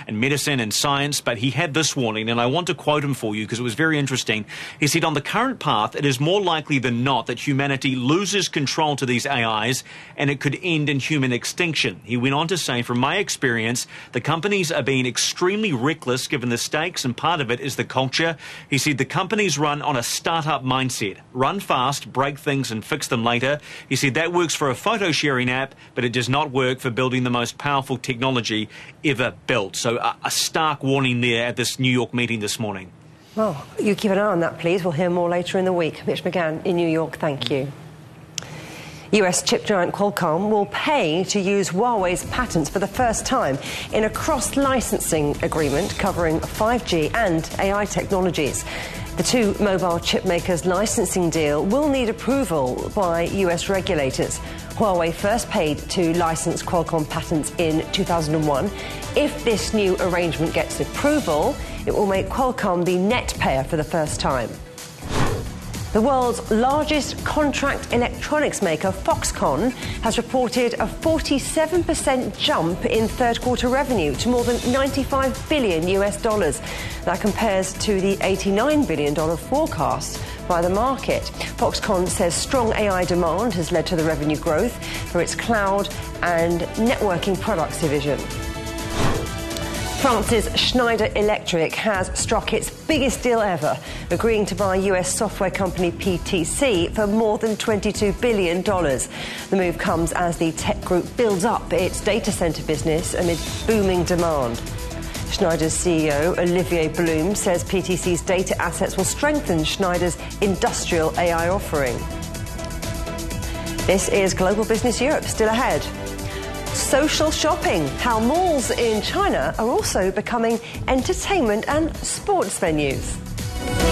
and medicine and science, but he had this warning, and I want to quote him for you because it was very interesting. He said, on the current path, it is more likely than not that humanity loses control to these AIs and it could end in human extinction. He went on to say, from my experience, the companies are being extremely reckless given the stakes, and part of it is the culture. He said the companies run on a start-up mindset. Run fast, break things and fix them later. He said that works for a photo-sharing app, but it does not work for building the most powerful technology ever built. So a stark warning there at this New York meeting this morning. Well, you keep an eye on that, please. We'll hear more later in the week. Mitch McGann in New York, thank you. US chip giant Qualcomm will pay to use Huawei's patents for the first time in a cross-licensing agreement covering 5G and AI technologies. The two mobile chip makers' licensing deal will need approval by US regulators. Huawei first paid to license Qualcomm patents in 2001. If this new arrangement gets approval, it will make Qualcomm the net payer for the first time. The world's largest contract electronics maker, Foxconn, has reported a 47% jump in third-quarter revenue to more than $95 billion. That compares to the $89 billion forecast by the market. Foxconn says strong AI demand has led to the revenue growth for its cloud and networking products division. France's Schneider Electric has struck its biggest deal ever, agreeing to buy US software company PTC for more than $22 billion. The move comes as the tech group builds up its data center business amid booming demand. Schneider's CEO, Olivier Blum, says PTC's data assets will strengthen Schneider's industrial AI offering. This is Global Business Europe, still ahead. Social shopping, how malls in China are also becoming entertainment and sports venues.